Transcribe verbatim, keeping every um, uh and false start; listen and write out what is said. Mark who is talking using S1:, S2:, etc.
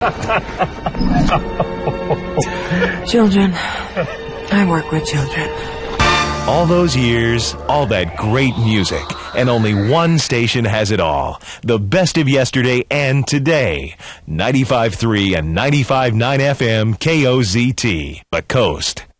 S1: Children. I work with children.
S2: All those years, all that great music, and only one station has it all. The best of yesterday and today. ninety-five point three and ninety-five point nine F M K O Z T, The Coast.